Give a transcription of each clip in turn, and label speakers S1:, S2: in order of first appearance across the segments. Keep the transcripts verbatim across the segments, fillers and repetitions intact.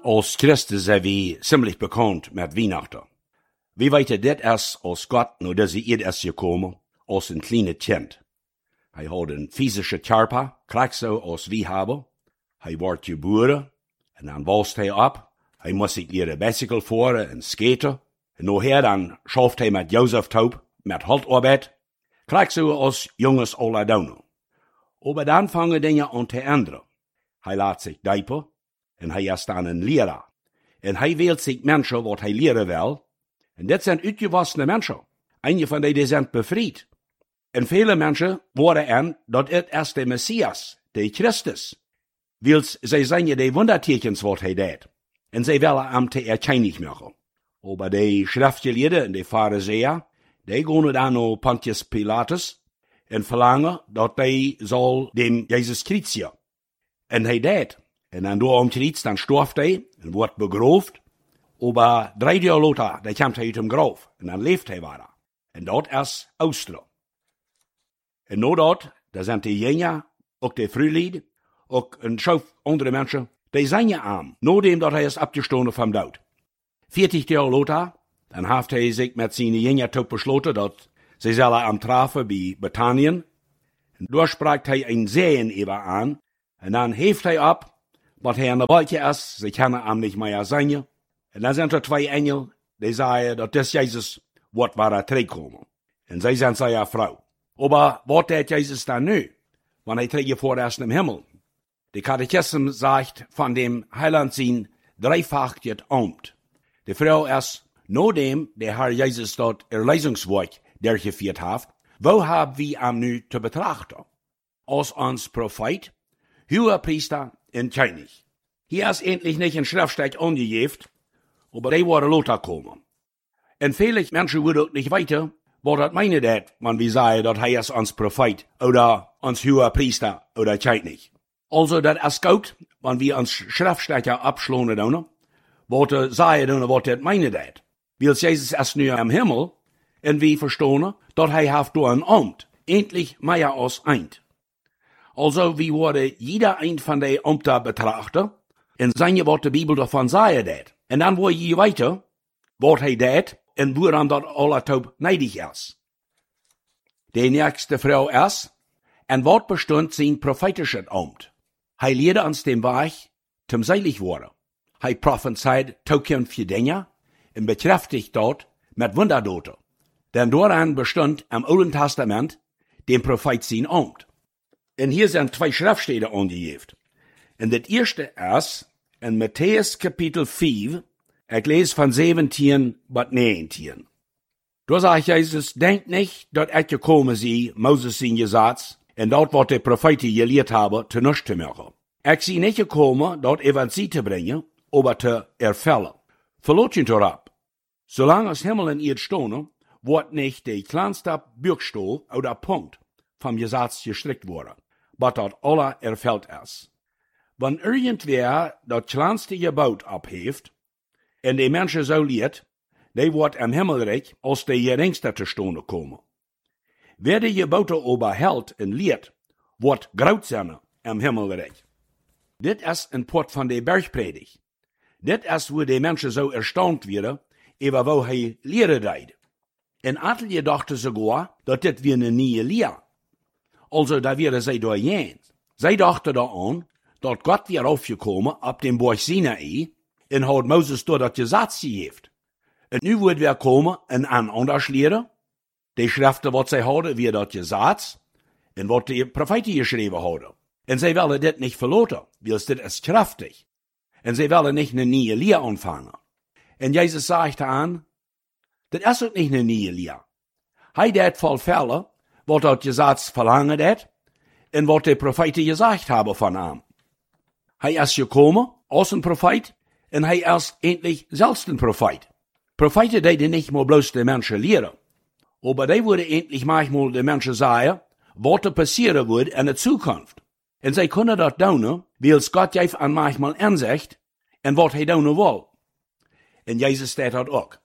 S1: als Christen zijn we ziemlich bekend met Weihnachten. We weten dit is als God naar deze eerd is gekomen als een kleine kind. Hij had een physische körper, krijg zo als we hebben. Hij wordt geboren en dan walst hij op. Hij moest zich leren bicycle voeren en skaten. En nachher dan schaft hij met Jozef Taub, met handarbeid. Krijg zo als jongens alle doen. Maar dan vangen dingen aan te änderen. Hij laat zich dijpen en hij is dan een leraar. En hij wilt zich mensen wat hij leren wil. En dit zijn uitgewassene mensen. Een van die zijn bevrijd. En vele mensen worden aan dat het is de Messias, de Christus. Wils zij zijn je de wondertekens wat hij deed. En zij willen hem te erkenning maken. Maar de schriftgeleerden en de fariseeën, die gaan dan naar Pontius Pilatus en verlangen dat hij zal dem Jezus kruisigen. En hij deed. En dan door hem kruis, dan stierf hij en wordt begroofd. Maar drie jaar later, dan komt hij uit hem graf. En dan leeft hij weer. En dat is Oosteren. En na dat, daar zijn de jengen, ook de vrouwlieden, ook een schof andere mensen, die zijn je aan, nadat dat hij is opgestaan van dood. Veertig jaar later, dan heeft hij zich met zijn jengen tot besloten dat zij zullen hem treffen bij Bethanien. En daar spreekt hij een zegen over aan, en dan heeft hij op, wat hij aan de wolkje is, ze kunnen hem niet meer zien. En dan zijn er twee engelen, die zeggen dat is Jezus wordt waar terugkomen. En zij zijn zijn vrouw. Maar wat deed Jezus dan nu? Want hij treedt voor eerst in de hemel. De catechisme zegt van dem heiland zijn dreifach het omt. De vrouw is, nadat de Heer Jezus dat erleidingswerk doorgevoerd heeft, wo hebben we hem nu te betrachten? Als ons profeet, hoge priester en koning. Hier is endlich niet een schriftstück aangegeven, maar die worden later komen. En vele mensen willen ook niet weten, wat dat meinen dat, want we zeggen dat hij is ons profeet, oder ons hoge priester, oder koning. Also, dat is goed, want we ons schriftstücker abschlonen doen, wat uh, zeggen doen wat dat meinen dat. Wils Jezus is nu am Himmel, en we verstaan dat hij heeft door een ambt, endlich meer als eind. Also, we worden jeder een van die ambten betrachten, en zijn je wat de Bibel daarvan zeggen dat. En dan word je weten, wat hij deed, en waarom dat alle top neidig is. De nächste vrouw is, en wat bestond zijn profetische ambt. Hij leerde ons den weg zum seilig worden. Hij prophezeit toekomstige dingen en bekräftigt dat met wonderdaden. Denn daaraan bestond im Oude Testament den Prophet zijn ambt. En hier zijn twee schriftstellen aangegeven. En het eerste is in Matthäus kapitel vier, ik lees van zeventien tot negentien. Daar zegt Jezus, denk niet dat ik gekomen zie, Moses zijn gezet, en dat wat de profeten geleerd hebben, te nust te maken. Ik zie niet gekomen dat evangelie te brengen, maar te ervullen. Verlaat je erop. Zolang als hemel en eerd stonen, wordt niet de kleinste buikstoel oder punt van Gesetz gestrikt worden, maar dat alle ervuld is. Wanneer irgendwer dat kleinste gebouw opheeft, en de mensen zo leert, die wordt in hemmelrijk als de geringste te stonen komen. Wer de gebouwen overhelt en leert, wordt groot zijn in hemmelrijk. Dit is een poort van de bergpredigt. Dit is waar de mensen zo erstaunt werden, over wat hij leren deed. En atelier dachten sogar dat dit weer een nieuwe leer. Also, daar werden zij doorheen. Zij dachten daaraan dat God weer afgekomen op den berg Sinai en had Mozes door dat Gesetz gegeven. En nu wordt weer komen en aan anders leren. De schriften wat zij hadden, weer dat Gesetz en wat de profeten geschreven hadden. En zij willen dit niet verlaten, wils dit is krachtig. En zij willen niet een nieuwe leer ontvangen. En Jezus zegt aan, dit is ook niet een nieuwe leer. Hij deed volvallen wat dat Gesetz verlangen deed en wat de profeten gezegd hebben van hem. Hij is gekomen als een profeet en hij is eindelijk zelfs een profeet. Profeten deden niet maar bloos de mensen leren. Maar die worden eindelijk manchmal de mensen zeggen wat er passeren wordt in de toekomst. En zij kunnen dat doen, wils God geeft aan manchmal inzicht en wat hij doen wil. En Jezus staat dat ook.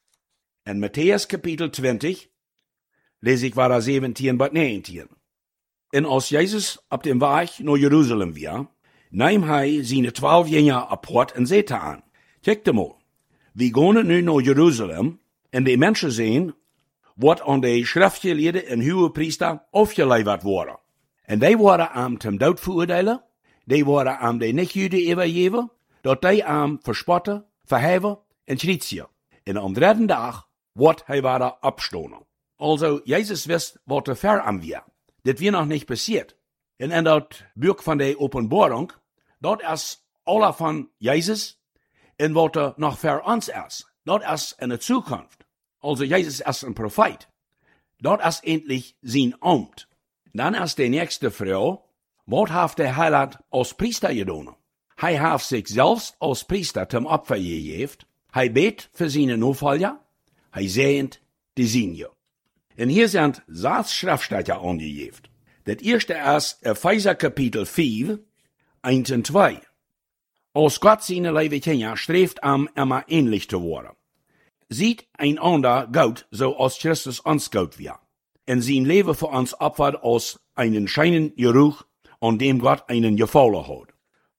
S1: In Matthäus kapitel twintig lees ik waar zeventien tot negentien. En als Jezus op dem weg naar Jeruzalem weer, neem hij zijn twaalf jengen apart en zegt aan, kijk de mal, we gaan nu naar Jeruzalem en de mensen zien wat aan de schriftgeleerden en hogepriester afgeleverd worden. En die waren aan ten dood veroordelen, die waren aan de niet-Juden overgeven, dat die aan verspotten, verheven en schrietsen. En aan de derde dag wordt hij waren opstonden. Also, Jezus wist wat er ver aan was. Dit was nog niet passiert. En in dat boek van de openbaring, dat is alle van Jezus en wat er nog ver ons is. Dat is in de toekomst. Also, Jezus is een profeet. Dat is eindelijk zijn ambt. Dan is de nächste vrouw, wat heeft de heiland als priester gedaan? Hij heeft zichzelf als priester ten opfer gegeven. Hij beet voor zijn navolger. Hij zeent de zienje. En hier zijn zes schriftstellen aangegeven. Het eerste is Epheser kapitel vier, één en twee. Als God zijn leven kent, streeft om immer ähnlich te worden. Ziet een ander goud zoals Christus ons goud was. En zijn leven voor ons opward als een schijnend geruch aan dem God einen gevallen had.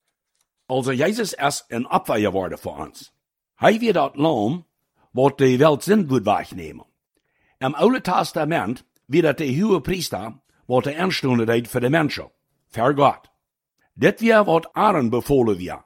S1: Also Jezus is een opfer geworden voor ons. Hij werd dat lam wat de wereld zin moet wegnemen. Im Oude Testament werd het de hoge priester wat de aanstonden deed voor de mensen, voor God. Dit was wat Aaron bevolen was.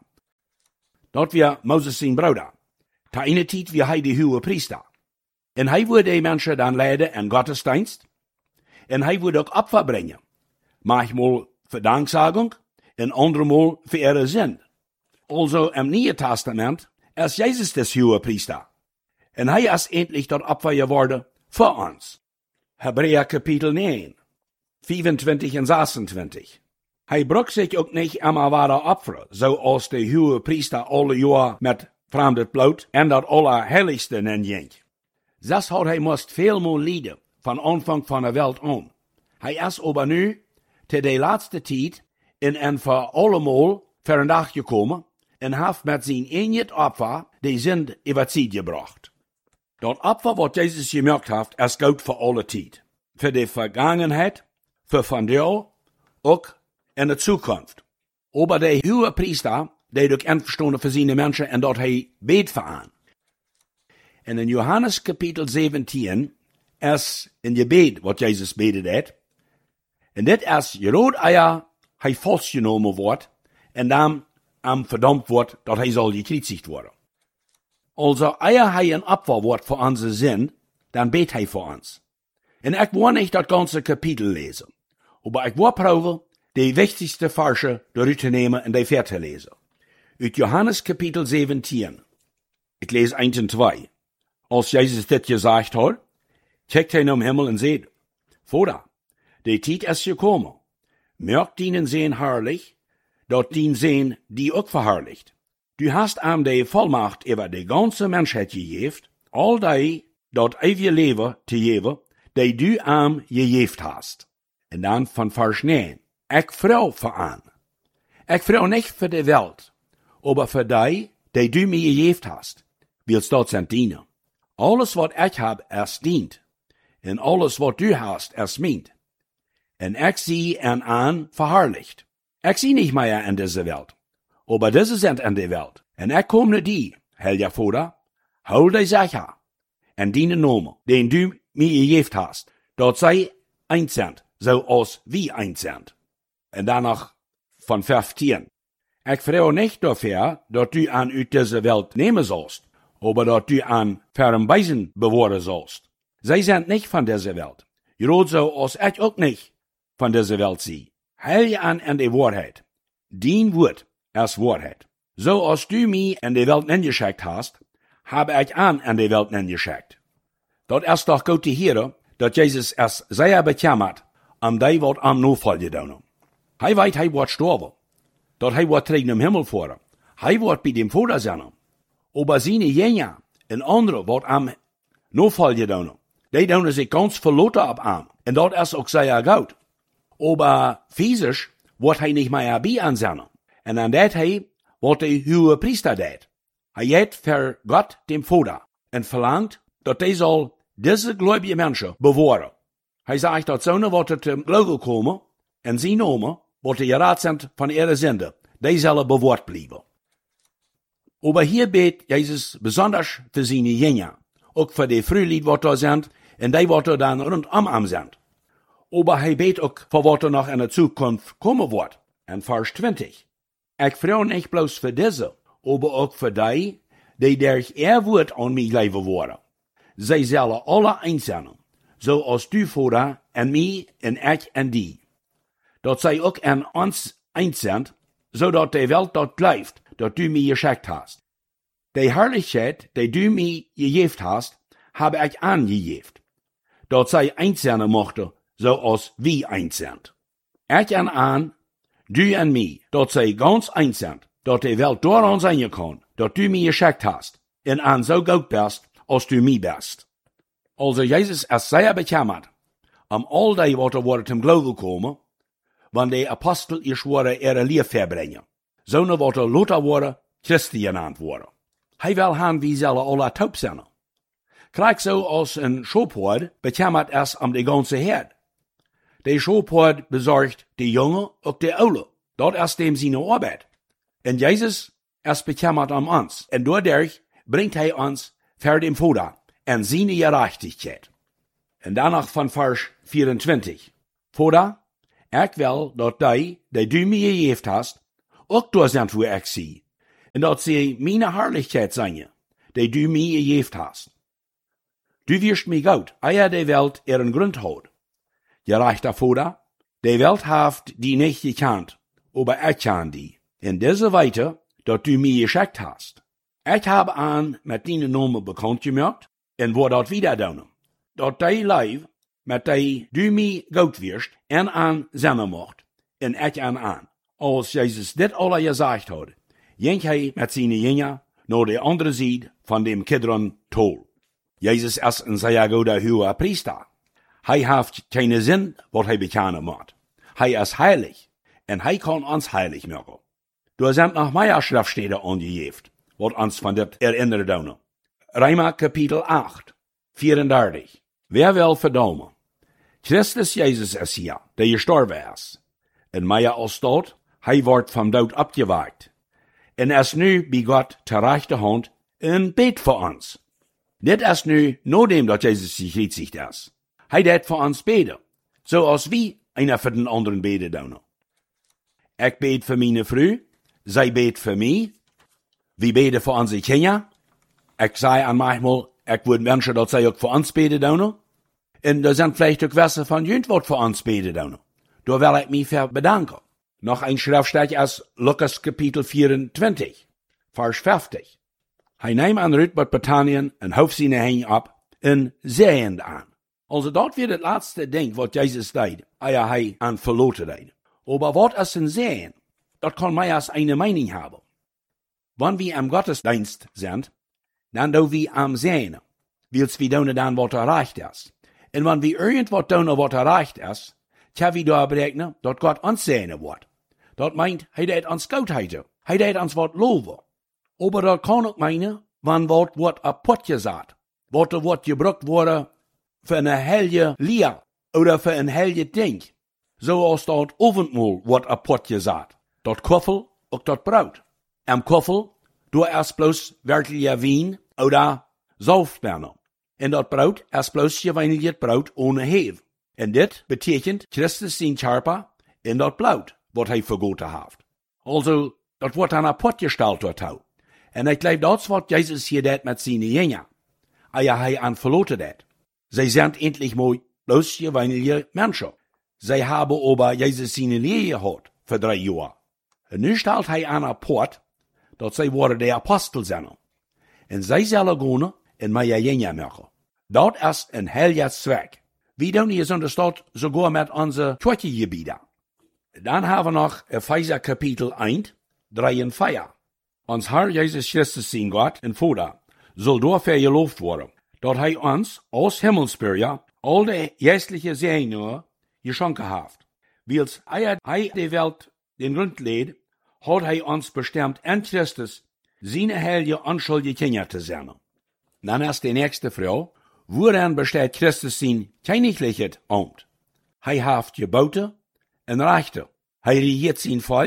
S1: Dat was Mozes zijn broeder. Te ene tijd was hij de hoge priester. En hij wilde de mensen dan leiden in godsdienst. En hij wilde ook opfer brengen. Manchmal voor danksagung en andermaal voor ihre zin. Also im Nieuwe Testament is Jezus de hoge priester. En hij is eindelijk dat opfer geworden voor ons. Hebreeën kapitel negen, vierentwintig en zesentwintig. Hij brok zich ook niet immer ware opfer, zoals de hoge priester alle jaar met vreemd bloed en dat allerheiligste nenjent. Zes had hij moest veelmaal lijden, van aanvang van de wereld aan. Hij is aber nu, te de laatste tijd, in en voor allemaal voor een dag gekomen, en heeft met zijn eenheid opfer de zin overziet gebracht. Dat opfer wat Jezus gemaakt heeft, is goud voor alle tijd. Voor de vergangenheid, voor vandaag, ook in de toekomst. Aber de hoge priester deed ook einverstanden voor zijn mensen en dat hij beet voor aan. En in Johannes kapitel zeventien is een gebed wat Jezus bedet heeft. En dit is groot eier hij vastgenomen wordt en dan am verdampt wordt dat hij zal gekruisigd worden. Also eier hij een opfer wordt voor onze zin, dan beet hij voor ons. En ik wil niet dat ganze kapitel lezen. Maar ik wil proberen de wichtigste versen eruit te nemen en die verder te lezen. Uit Johannes kapitel zeventien. Ik lees één en twee. Als Jezus dit gezegd had, kijkt hij naar de hemel en zegt, Vader, de tijd is gekomen. Maak dienen zijn herrlich, dat dien zijn die ook verherrlicht. Du hast aan de volmacht over de ganze mensheid gegeven, al die dat eeuwige leven te geven, die du aan gegeven hast. En dan van vers negen. Ik vrouw voor aan. Ik vrouw niet voor de wereld, maar voor die, die du mij gegeven hast, wilst dat zijn dienen. Alles wat ik heb is dient, en alles wat du hast is meent. En ik zie en aan verherrlicht. Ik zie niet meer in deze wereld, maar deze zijn in de wereld. En ik kom naar die, heilige Vader, hou die zeker, en dienen nomen, den du mij gegeven hast, dat zij eins zijn, zoals wie eins zijn. En dan nog van vijftien. Ik vraag niet daarvoor dat du aan uit deze wereld nemen zalst, maar dat du aan verre wijzen bewaren zalst. Zij zijn niet van deze wereld, groot zoals ik ook niet van deze wereld zie. Heil je aan in de waarheid. Dien woord is waarheid. Zoals du mij in de wereld ingeschikt hast, heb ik aan in de wereld ingeschikt. Dat is toch goed te horen, dat Jezus is zeer bekemmerd om die wat aan navolgen doen. Hij weet hij wordt sterven, dat hij wordt terug naar de hemel voeren. Hij wordt bij dem Vader zijn. Aber zijn jengen en anderen wat aan navolgen doen, die doen zich ganz verloten op aan. En dat is ook zeer goed. Aber physisch wordt hij niet meer bij aan zijn. En dan deed hij wat de hoge priester deed. Hij heeft voor God dem Vader en verlangt dat hij zal deze gläubige mensen bewaren. Hij zegt dat zonen wat het te geloven komen en zien nomen, wat de geraad zijn van ihre zinde, die zullen bewaard blijven. Aber hier beet Jezus besonders für seine Jünger, auch für die Frühlied, wat er sind, und die, wat er dann rundum am sind. Aber hij beet ook voor wat er nog in de Zukunft komen wordt. En vers twintig. Ik vreugde niet bloos voor deze, aber ook voor die, die durch er woord aan mij leven worden. Zij zullen alle eins zijn, zoals du, Vader, en mij, en ik en die. Dat zij ook en ons eins zijn, zodat de wereld dat blijft, dat du mij geschenkt hast. De herrlichheid, die du mij gegeven hast, heb ik aangegeven. Dat zij eins zijn mochten, zoals wij eins zijn. Ik en aan, du en mij, dat zij ganz eins zijn, dat de wereld door ons heen kan, dat du mij geschenkt hast, en aan zo goed best, als du mij best. Also Jezus is zeer bekemmerd, om al die wat er worden ten geloven komen, wanneer de apostel is worden er lief verbrengen. Zo'n wat er later worden, Christi genaamd worden. Hij wil gaan wie zullen alle taub zijn. Krijg zo als een schoophoord bekemmerd is om de ganze herd. De schoophoord bezorgt de jongen ook de oude. Dat is dem zijn arbeid. En Jezus is bekemmerd om ons. En doordat brengt hij ons voor dem Vader en zijn gerechtigheid. En daarna van vers vierentwintig. Vader, ik wil dat die, die du mij gegeven hast, ook door zijn voor ik zie. En dat ze mijn herrlichheid zijn, die du mij gegeven hast. Du wirst mij goed, eier de Welt ihren Grund houdt. Gerechter Vader, de Welt heeft die niet gekend, aber ik ken die. En deze weite, dat du mij geschickt hast. Ik heb aan met die namen bekend gemaakt, en word dat wieder doen. Dat die lijf, met die du mij goed wirst, en aan zijn mocht, en ik aan aan. Als Jezus dit alle gezegd had, ging hij met zijn jünger naar de andere zijde van dem Kidron Tol. Jezus is een zeer goede hoge priester. Hij heeft geen zin wat hij bekennen moet. Hij is heilig, en hij kan ons heilig maken. Er zijn nog meer schriftsteden aangegeven, wat ons van dit herinneren doen. Römer kapitel acht, vierendertig. Wer wil verdomen? Christus Jezus is hier, die gestorven is. En meer als dat, hij wordt van dood opgewekt. En is nu bij God ter rechterhand en beet voor ons. Dit is nu nadat dat Jezus gekreuzigd is. Hij deed voor ons beden, zoals wij einer voor den anderen beden doen. Ik beet voor mijn vrouw, zij beet voor mij. We beden voor onze kinderen. Ik zei aan manchmal, ik wil mensen dat zij ook voor ons beden doen. En er zijn vielleicht ook wessen van jullie wat voor ons beden doen. Daar wil ik mij voor bedanken. Nog een schriftstelle is Lucas kapitel vierentwintig, vers vijftig. Hij neemt aan Ruth met Bethanien en hoofd zijn heen op en zeeend aan. Also dat weer het laatste ding wat Jezus deed, eer hij aan verloten deed. Aber wat is een zeen? Dat kan mij als een mening hebben. Wanneer we am Gottesdienst zijn, dan doen we am zeen. Wils we doen dan wat erreicht is. En wanneer we irgendwat doen wat erreicht is, kunnen we daar berekenen dat God ons zeen wordt. Dat meint, hij deed ons goedheid. Hij deed ons wat loven. Aber dat kan ook meinen, wanneer wat wordt op potje zat. Wat er wordt gebruikt worden voor een hele leer, oder voor een hele ding. Zoals dat avondmaal wordt op potje zat. Dat koffel, ook dat brood. Am koffel, door is bloos werkelijke wien, oder zalfbernen. En dat brood is bloos geweinigd brood ohne heef. En dit betekent Christus zijn charpa in dat brood, wat hij vergoten heeft. Also, dat wordt aan een pot gesteld door touw. En ik geloof dat wat Jezus hier deed met zijn jünger. Eer hij aan verloten deed. Zij zijn endlich mooi bloos geweinige mensen. Zij hebben over Jezus zijn leer gehad voor drie jaar. En nu stelt hij aan een pot, dat zij worden de apostel zijn. En zij zullen gaan en mij jünger maken. Dat is een heel zwak. We doen hier zonder stad sogar met onze kirchegebieden. Dan hebben we nog Epheser kapitel één, drie en vier. Ons Herr Jezus Christus zijn God en Vader zal daarvoor geloofd worden, dat hij ons als Himmelsbürger al de geestliche zegeningen geschonken heeft. Wils hij de Welt den Grund leed, had hij ons bestemd in Christus zijn heilige onschuldige kinderen te zijn. Dan is de nächste vrouw, woran besteht Christus zijn königlichet Amt? Hij heeft geboten en rechten. Hij regiert zijn volk,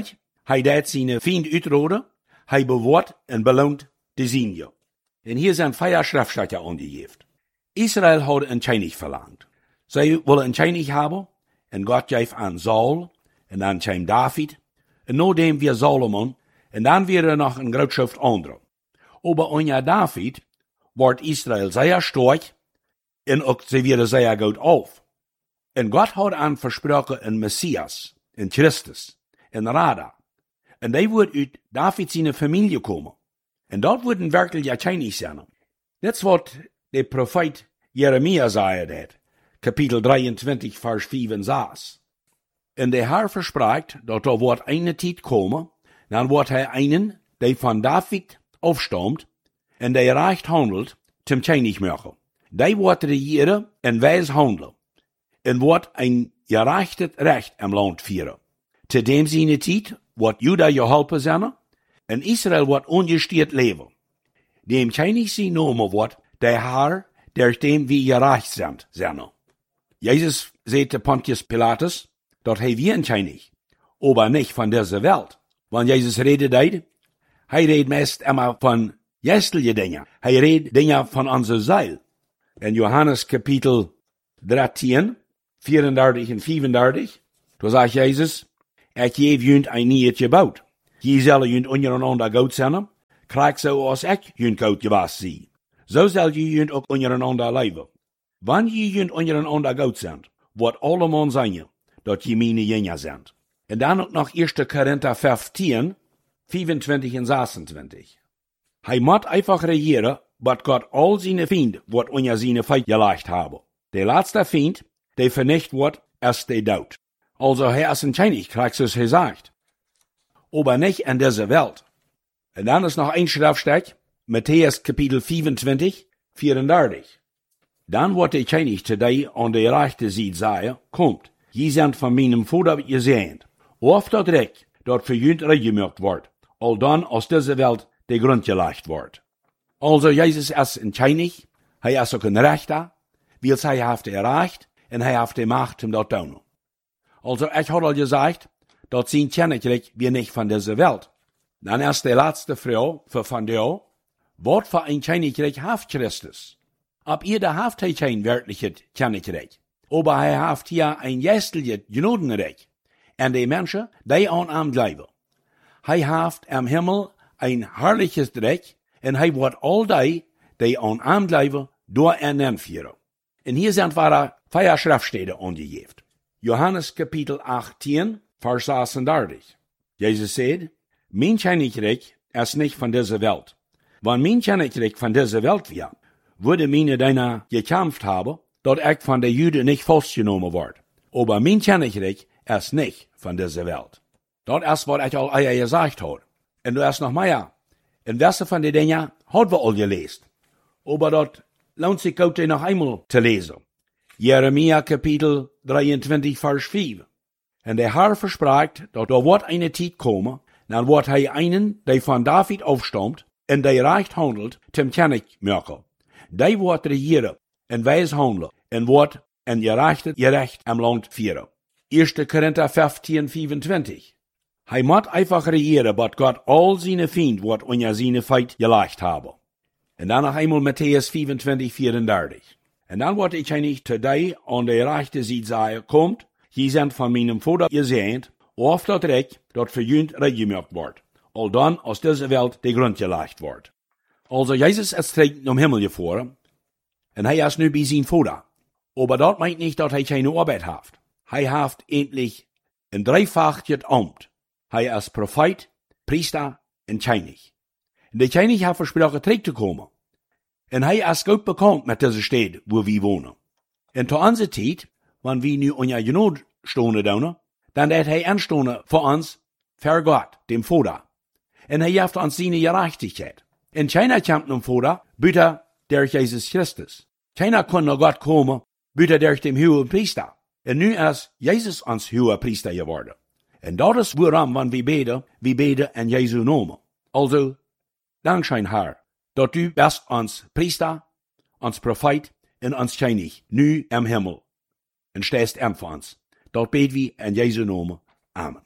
S1: Hij deed zijn vriend uitroden. Hij bewaart en beloont de zijne. En hier zijn vier schriftstellen aangegeven. Israël had een König verlangt. Zij willen een König hebben. En God geeft aan Saul. En dan kwam David. En nadem weer Solomon. En dan weer er nog een groot schrift andere. Aber onder David wordt Israël zeer sterk. En ook ze weer zeer goed auf. En God had aan versproken een Messias. Een Christus. Een Radar. En die wordt uit David zijn familie komen. En dat wordt een werkelijk König zijn. Net wat de profeet Jeremia zei dat. Kapitel drieëntwintig, vers vijf en zes. En de Heer verspreekt dat er wordt een tijd komen, dan wordt hij einen, die van David afstamt, en die recht handelt, zum König maken. Die wordt regeren en wijs handelen, en wordt een gerechtigd recht im land vieren. Te dem zijn tijd wordt Juda geholpen zijn, en Israël wordt ongesteerd leven. Dem König zijn noemen wordt de Heer, der dem wie gerecht zijn, zijn. Jezus zei te Pontius Pilatus, dat hij wie een König, aber nicht van deze Welt. Want Jezus rede deed, hij reed meest immer van geestelijke dingen. Hij reed dingen van onze ziel. In Johannes kapitel dertien, vierendertig en vijfendertig, toen zegt Jezus, ik geef junt een nieuwt gebouwd. Je zullen junt ondereinander goed zijn, krijg zo als ik junt goed gewas zie. Zo zal je junt ook ondereinander leven. Wanneer je junt ondereinander goed zijn, wordt allemaal zijn dat je mijn jengen zijn. En dan ook nog eerste Korinther vijftien, vijfentwintig en zesentwintig. Hij moet einfach regeren, wat God al zijn vrienden wordt onder zijn feit gelegd hebben. De laatste vriend, die vernicht wordt, als de dood. Also hij is een König, krijgt zoals hij zegt. Aber nicht in deze Welt. En dan is nog een schriftstück, Matthäus kapitel vijfentwintig, vierendertig. Dan wordt de König te die aan de rechte zijde zeggen, komt, je zijn van mijn vader gezien. Of dat rijk, dat voor junt rechtgemaakt wordt, al dan als deze Welt de grond gelegd wordt. Also Jezus is een König, hij is ook een rechter, wil hij heeft de recht en hij heeft de macht om dat te doen. Also ik had al gezegd, dat zijn Königreich weer niet van deze Welt. Dan is de laatste vraag voor vandaag, wat voor een Königreich heeft Christus? Ab jeder heeft hij geen werkelijk Königreich, aber hij heeft hier een geestelijk Gnadenreich. En de mensen, die aan hem geloven. Hij heeft im Himmel een herrliches Reich, en hij wordt al die, die aan hem geloven, door en hem vieren. En hier zijn we vier schriftstellen aangegeven. Johannes kapitel achttien, vers zesendertig. Jezus zei, mijn Königreich is niet van deze Welt. Wanneer mijn Königreich van deze Welt wäre, würde meine deiner gekämpft haben, dat ik van de Juden niet vastgenomen word. Aber mijn Königreich is niet van deze Welt. Dat is wat ik al eier gezegd had. En er is nog meer. En welke van die dingen hadden we al gelezen. Aber dat lohnt zich ook nog eenmaal te lezen. Jeremia kapitel drieëntwintig vers vijf. En de Heer verspreekt dat er wordt een tijd komen, dan wordt hij einen, die van David afstamt, en die recht handelt, zum König maken. Die wordt regeren, en wijs handelen, en wordt en gerecht gerecht am land vieren. eerste Korinther vijftien, vijfentwintig. Hij moet einfach regeren, wat God al zijn vriend wordt onder zijn feit gelegd hebben. En dan nog eenmaal Matthäus vijfentwintig, vierendertig. En dan wordt ik niet te die aan de rechte zijde zeggen, komt, je zijn van mijn vader gezien, of dat rijk dat voor junt rechtgemaakt wordt, al dan als deze Welt de grond gelegd wordt. Also Jezus is terug naar hemel gevaren, en hij is nu bij zijn vader. Aber dat meint niet dat hij geen arbeid heeft. Hij heeft endlich een driefachtig ambt. Hij is profeet, priester en König. En de König heeft versproken terug te komen. En hij is goed bekend met deze stad waar we wonen. En tot onze tijd, wanneer we nu onder genade stonden doen, dan deed hij aanstonden voor ons, voor God, dem Vader. En hij heeft ons zijn gerechtigheid. En keiner komt naar Vader, buiten door Jezus Christus. Keiner kon naar God komen, buiten door dem hoge priester. En nu is Jezus ons hoge priester geworden. En dat is waarom, wanneer we beden, we beden in Jesu naam. Also, dankzij Heer, dat u best ons priester, ons profeet en ons König, nu im Himmel. En steest hem voor ons. Dat beten we in Jesu naam. Amen.